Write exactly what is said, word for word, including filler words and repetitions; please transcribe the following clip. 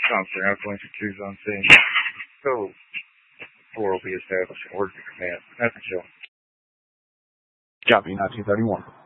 Officer Alpha Link two on scene. So, four will be established. Order to command. Nothing show. Copy, nineteen thirty-one.